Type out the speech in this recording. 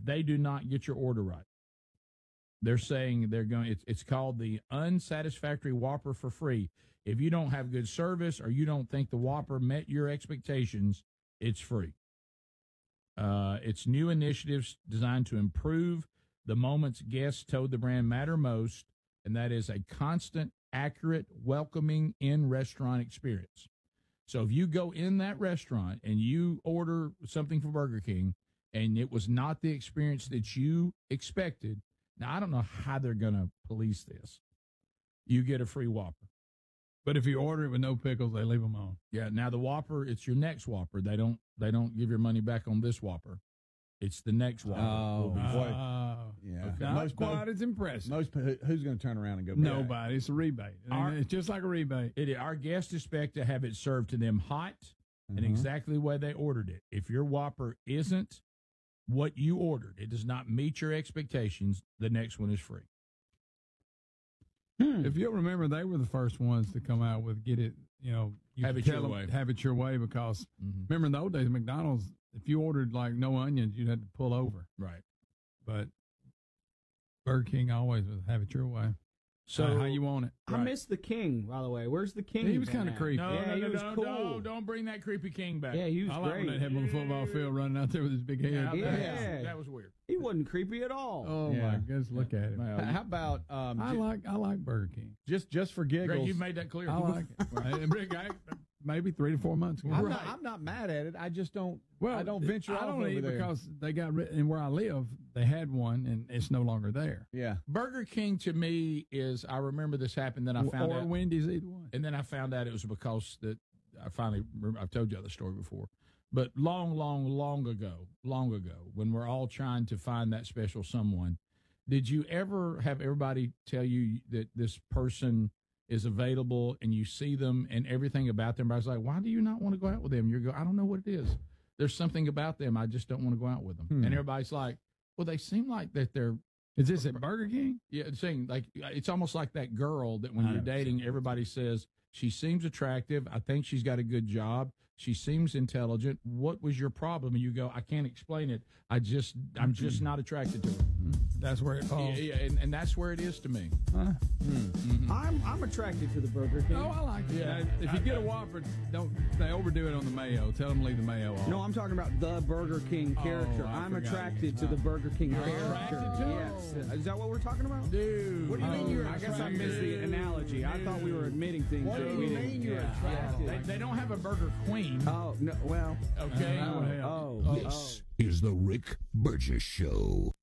if they do not get your order right. They're saying they're going. It's called the unsatisfactory Whopper for free. If you don't have good service or you don't think the Whopper met your expectations, it's free. It's new initiatives designed to improve the moments guests told the brand matter most, and that is a constant, accurate, welcoming in-restaurant experience. So if you go in that restaurant and you order something from Burger King and it was not the experience that you expected, now I don't know how they're going to police this. You get a free Whopper. But if you order it with no pickles, they leave them on. Yeah, now the Whopper, it's your next Whopper. They don't give your money back on this Whopper. It's the next Whopper. Oh, Yeah. Okay. Not quite as impressive. Who's going to turn around and go back? Nobody. It's a rebate. It's just like a rebate. Our guests expect to have it served to them hot and exactly the way they ordered it. If your Whopper isn't what you ordered, it does not meet your expectations, the next one is free. If you'll remember, they were the first ones to come out with get it, you have it your way. Have it your way, because remember in the old days, McDonald's, if you ordered like no onions, you'd have to pull over. Right. But Burger King always was have it your way. So how you want it. I missed the King, by the way. Where's the King? He was kind of creepy. He was cool. No, don't bring that creepy King back. Yeah, he was I like great. when that head on the football field running out there with his big head. That was weird. He wasn't creepy at all. Oh my goodness, look at it. How about I like Burger King. just for giggles? Greg, you've made that clear. I like it. And Rick, maybe 3 to 4 months ago. I'm not mad at it. I just don't. Well, I don't venture off over there because they got rid. And where I live, they had one, and it's no longer there. Yeah, Burger King to me is. I remember this happened. Then I found out. Or Wendy's, either one. And then I found out it was because that I've told you the story before, but long ago, when we're all trying to find that special someone, did you ever have everybody tell you that this person is available and you see them and everything about them? But I was like, why do you not want to go out with them? You go, I don't know what it is. There's something about them. I just don't want to go out with them. And everybody's like, well, they seem like that they're. Is this at Burger King? Yeah, saying like it's almost like that girl that when you're dating, everybody says she seems attractive. I think she's got a good job. She seems intelligent. What was your problem? And you go, I can't explain it. I'm just not attracted to her. That's where it falls. Yeah, and that's where it is to me. I'm attracted to the Burger King. Oh, I like it. Yeah, if you get a Whopper, they overdo it on the mayo. Tell them to leave the mayo off. No, I'm talking about the Burger King character. I'm attracted to the Burger King character. Yes. Is that what we're talking about? Dude. What do you mean I guess I missed the analogy. I thought we were admitting things. What do you mean you're attracted? They don't have a Burger Queen. Oh, no, well. Okay. Oh. This is the Rick Burgess Show.